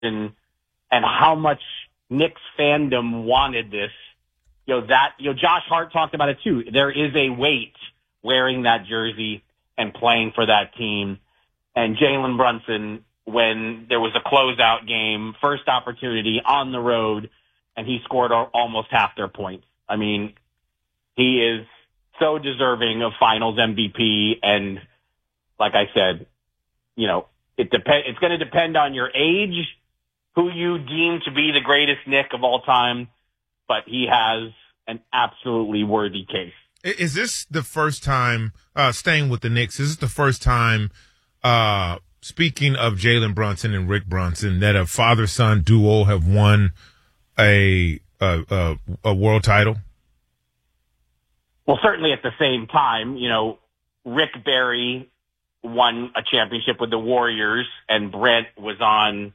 and how much Knicks fandom wanted this. Josh Hart talked about it too. There is a weight wearing that jersey and playing for that team. And Jalen Brunson, when there was a closeout game, first opportunity on the road, and he scored almost half their points. I mean, he is so deserving of Finals MVP. And like I said, it's going to depend on your age, who you deem to be the greatest Knick of all time, but he has an absolutely worthy case. Is this the first time, staying with the Knicks, is this the first time, speaking of Jalen Brunson and Rick Brunson, that a father-son duo have won a world title? Well, certainly at the same time, Rick Barry won a championship with the Warriors, and Brent was on.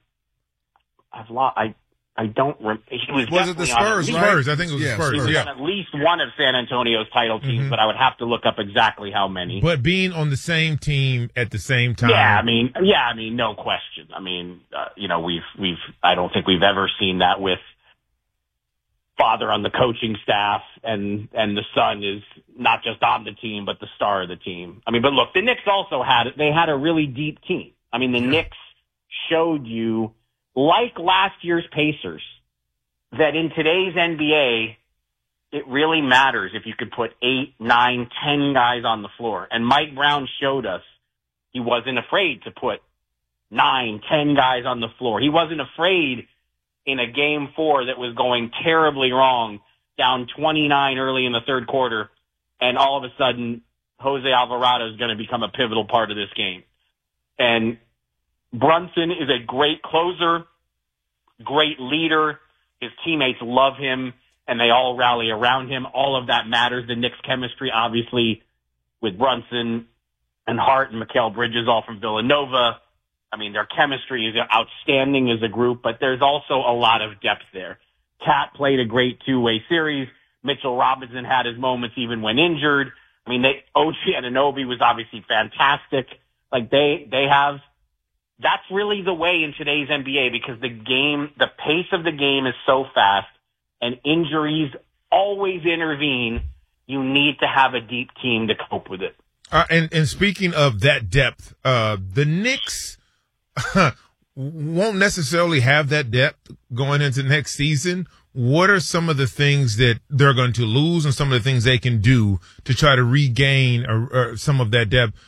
I don't remember. Was it the Spurs, right? Spurs, I think it was the Spurs. He was on at least one of San Antonio's title teams, but I would have to look up exactly how many. But being on the same team at the same time. Yeah, I mean, no question. I mean, I don't think we've ever seen that with father on the coaching staff and the son is not just on the team, but the star of the team. I mean, but look, the Knicks also had a really deep team. I mean, the Knicks showed you, like last year's Pacers, that in today's NBA, it really matters if you could put 8, 9, 10 guys on the floor. And Mike Brown showed us he wasn't afraid to put 9, 10 guys on the floor. He wasn't afraid in a game 4 that was going terribly wrong, down 29 early in the third quarter, and all of a sudden, Jose Alvarado is going to become a pivotal part of this game. And Brunson is a great closer, great leader. His teammates love him, and they all rally around him. All of that matters. The Knicks' chemistry, obviously, with Brunson and Hart and Mikal Bridges, all from Villanova. I mean, their chemistry is outstanding as a group, but there's also a lot of depth there. Cat played a great two-way series. Mitchell Robinson had his moments even when injured. I mean, OG Anunoby was obviously fantastic. Like, they have... That's really the way in today's NBA, because the pace of the game is so fast and injuries always intervene. You need to have a deep team to cope with it. And speaking of that depth, the Knicks won't necessarily have that depth going into next season. What are some of the things that they're going to lose and some of the things they can do to try to regain some of that depth?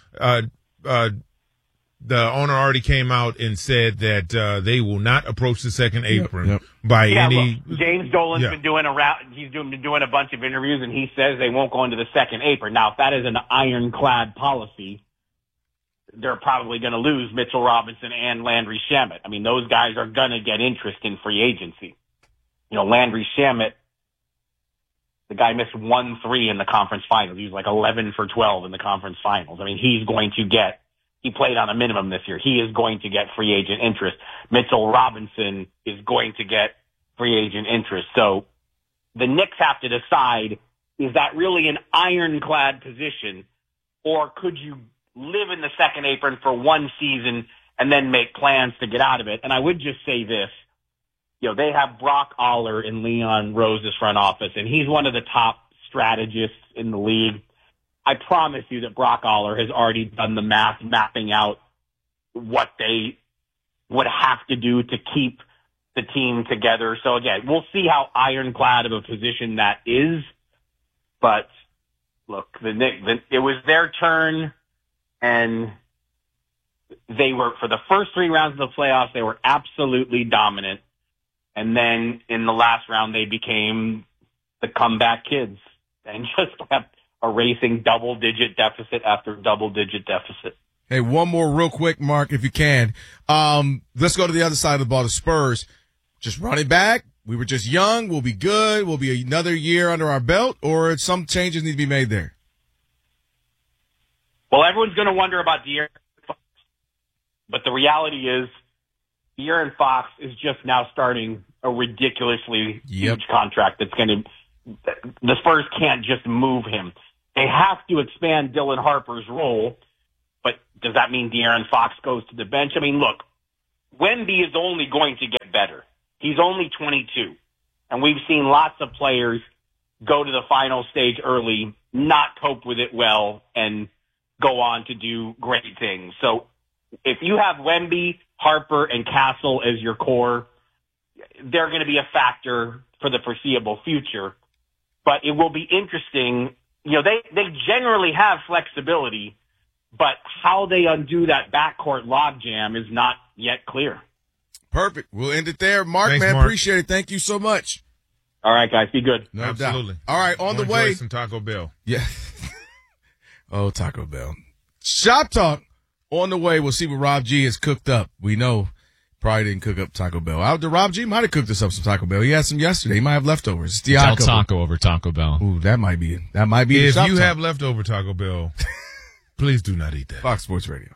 The owner already came out and said that they will not approach the second apron by any. Look, James Dolan's been doing he's doing a bunch of interviews, and he says they won't go into the second apron. Now, if that is an ironclad policy, they're probably going to lose Mitchell Robinson and Landry Shamet. I mean, those guys are going to get interest in free agency. Landry Shamet, the guy missed 1-3 in the conference finals. He was like 11 for 12 in the conference finals. I mean, he played on a minimum this year. He is going to get free agent interest. Mitchell Robinson is going to get free agent interest. So the Knicks have to decide, is that really an ironclad position, or could you live in the second apron for one season and then make plans to get out of it? And I would just say this, they have Brock Aller in Leon Rose's front office, and he's one of the top strategists in the league. I promise you that Brock Aller has already done the math, mapping out what they would have to do to keep the team together. So again, we'll see how ironclad of a position that is. But look, it was their turn, and they were, for the first 3 rounds of the playoffs, they were absolutely dominant. And then in the last round, they became the comeback kids and just kept erasing double-digit deficit after double-digit deficit. Hey, one more real quick, Mark, if you can. Let's go to the other side of the ball, the Spurs. Just run it back. We were just young. We'll be good. We'll be another year under our belt, or some changes need to be made there? Well, everyone's going to wonder about De'Aaron Fox. But the reality is De'Aaron Fox is just now starting a ridiculously huge contract that's going to – the Spurs can't just move him. They have to expand Dylan Harper's role, but does that mean De'Aaron Fox goes to the bench? I mean, look, Wemby is only going to get better. He's only 22. And we've seen lots of players go to the final stage early, not cope with it well, and go on to do great things. So if you have Wemby, Harper, and Castle as your core, they're going to be a factor for the foreseeable future. But it will be interesting. They generally have flexibility, but how they undo that backcourt logjam is not yet clear. Perfect. We'll end it there. Mark, Thanks, man, Mark. appreciate it. Thank you so much. All right, guys, be good. No Absolutely. doubt. All right, on the way. Some Taco Bell. Yeah. Oh, Taco Bell. Shop Talk. On the way, we'll see what Rob G has cooked up. We know probably didn't cook up Taco Bell. Rob G might have cooked us up some Taco Bell. He had some yesterday. He might have leftovers. It's El Taco over Taco Bell. Ooh, that might be. If Shop you Talk. have leftover Taco Bell, please do not eat that. Fox Sports Radio.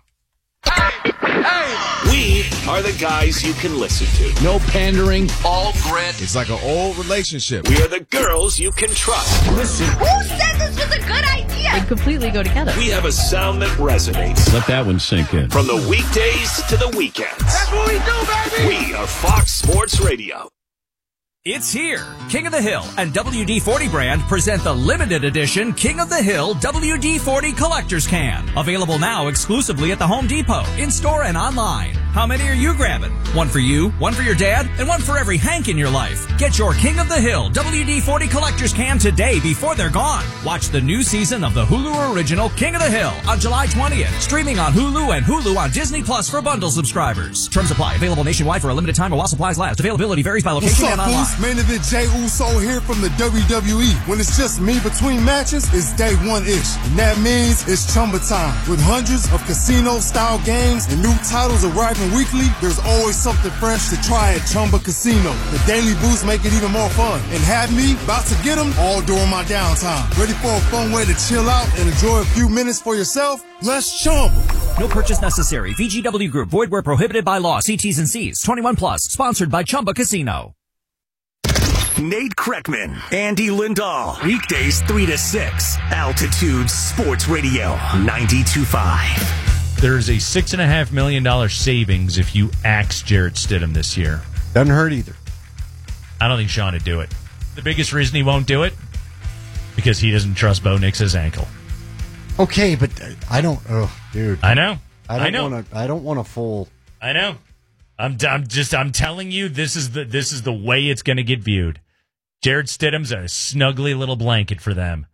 We are the guys you can listen to. No pandering. All grit. It's like an old relationship. We are the girls you can trust. Listen. Who said this was a good idea? They completely go together. We have a sound that resonates. Let that one sink in. From the weekdays to the weekends. That's what we do, baby. We are Fox Sports Radio. It's here. King of the Hill and WD-40 brand present the limited edition King of the Hill WD-40 Collector's Can. Available now exclusively at the Home Depot, in-store and online. How many are you grabbing? One for you, one for your dad, and one for every Hank in your life. Get your King of the Hill WD-40 Collector's Can today before they're gone. Watch the new season of the Hulu original King of the Hill on July 20th. Streaming on Hulu and Hulu on Disney Plus for bundle subscribers. Terms apply. Available nationwide for a limited time while supplies last. Availability varies by location and online. Main event Jey Uso here from the WWE. When it's just me between matches, it's day one-ish. And that means it's Chumba time. With hundreds of casino-style games and new titles arriving weekly, there's always something fresh to try at Chumba Casino. The daily boosts make it even more fun. And have me about to get them all during my downtime. Ready for a fun way to chill out and enjoy a few minutes for yourself? Let's Chumba. No purchase necessary. VGW Group. Void where prohibited by law. See T's and C's. 21 plus. Sponsored by Chumba Casino. Nate Kreckman, Andy Lindahl. Weekdays 3 to 6. Altitude Sports Radio 92.5. There's a $6.5 million savings if you axe Jarrett Stidham this year. Doesn't hurt either. I don't think Sean would do it. The biggest reason he won't do it? Because he doesn't trust Bo Nix's ankle. Okay, but I don't. Oh, dude. I know. I don't want a full. I know. I'm telling you, this is the way it's going to get viewed. Jarrett Stidham's a snuggly little blanket for them.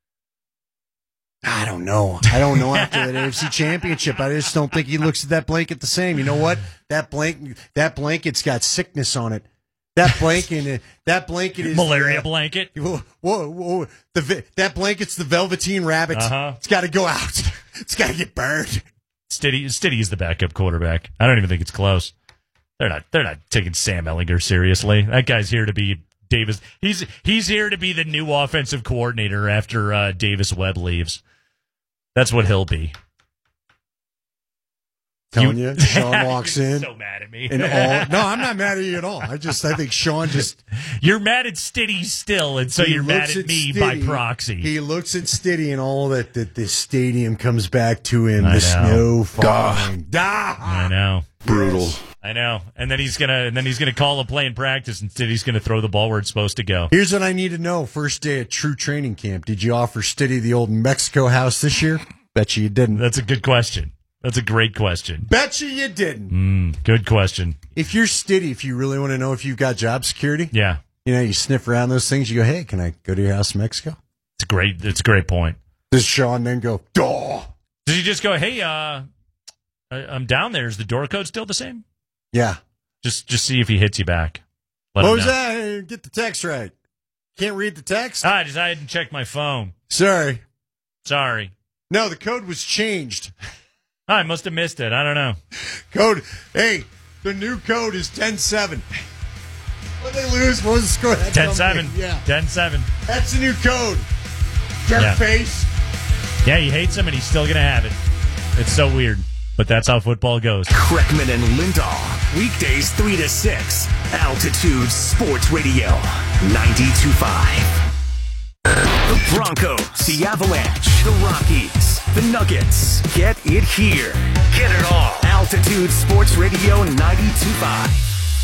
I don't know after that AFC Championship. I just don't think he looks at that blanket the same. You know what? That blanket's got sickness on it. That blanket is malaria blanket. Whoa! That blanket's the Velveteen Rabbit. It's got to go out. It's got to get burned. Stiddy is the backup quarterback. I don't even think it's close. They're not taking Sam Ehlinger seriously. That guy's here to be Davis. He's here to be the new offensive coordinator after Davis Webb leaves. That's what he'll be. Telling you, Sean walks in. So mad at me. No, I'm not mad at you at all. I think Sean just. You're mad at Stiddy still, and so you're mad at me by proxy. He looks at Stiddy and all that the stadium comes back to him. The snow falling. I know. Brutal. I know. And then he's gonna call a play in practice, and Stiddy's gonna throw the ball where it's supposed to go. Here's what I need to know. First day at true training camp. Did you offer Stiddy the old Mexico house this year? Bet you didn't. That's a good question. That's a great question. Bet you didn't. Good question. If you're Stiddy, if you really want to know if you've got job security, yeah, you sniff around those things. You go, hey, can I go to your house in Mexico? It's a great point. Does Sean then go, duh? Does he just go, hey, I'm down there. Is the door code still the same? Yeah. Just see if he hits you back. What was that? Hey, get the text right. Can't read the text? I hadn't checked my phone. Sorry. No, the code was changed. I must have missed it. I don't know. Hey, the new code is 10-7. What did they lose? What was the score? 10-7. Yeah. 10-7. That's the new code. Jerk face. Yeah, he hates him and he's still going to have it. It's so weird, but that's how football goes. Kreckman and Lindahl. Weekdays 3 to 6. Altitude Sports Radio 92.5. The Broncos, the Avalanche, the Rockies, the Nuggets. Get it here. Get it all. Altitude Sports Radio 92.5.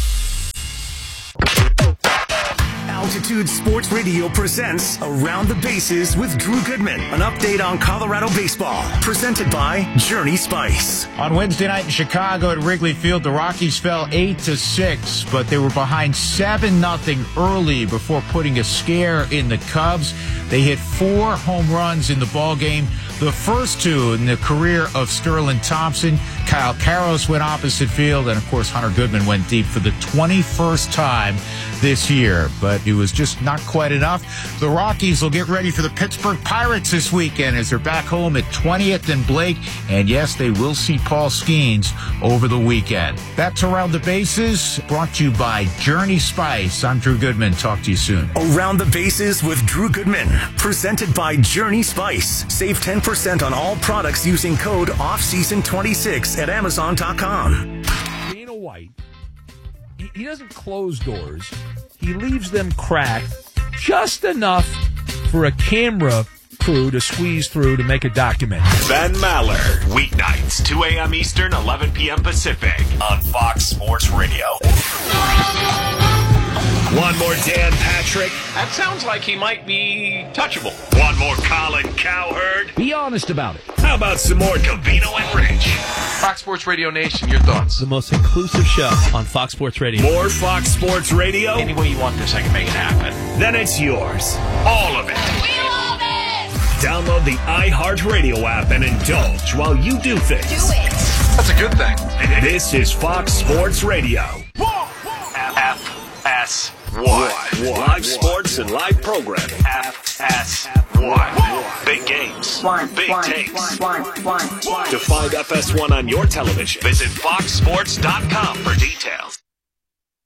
Altitude Sports Radio presents Around the Bases with Drew Goodman. An update on Colorado baseball. Presented by Journey Spice. On Wednesday night in Chicago at Wrigley Field, the Rockies fell 8-6, but they were behind 7-0 early before putting a scare in the Cubs. They hit 4 home runs in the ballgame. The first 2 in the career of Sterling Thompson. Kyle Karros went opposite field, and of course Hunter Goodman went deep for the 21st time this year, but it was just not quite enough. The Rockies will get ready for the Pittsburgh Pirates this weekend as they're back home at 20th and Blake, and yes, they will see Paul Skeens over the weekend. That's Around the Bases, brought to you by Journey Spice. I'm Drew Goodman. Talk to you soon. Around the Bases with Drew Goodman, presented by Journey Spice. Save 10% on all products using code OFFSEASON26 at Amazon.com. Dana White, he doesn't close doors. He leaves them cracked just enough for a camera crew to squeeze through to make a documentary. Ben Maller, weeknights, 2 a.m. Eastern, 11 p.m. Pacific on Fox Sports Radio. One more Dan Patrick. That sounds like he might be touchable. One more Colin Cowherd. Be honest about it. How about some more Covino and Rich? Fox Sports Radio Nation, your thoughts? The most inclusive show on Fox Sports Radio. More Fox Sports Radio? Any way you want this, I can make it happen. Then it's yours. All of it. We love it! Download the iHeartRadio app and indulge while you do things. Do it! That's a good thing. This is Fox Sports Radio. FS1. Live sports and live programming. FS1. Big games. Big takes. To find FS1 on your television, visit foxsports.com for details.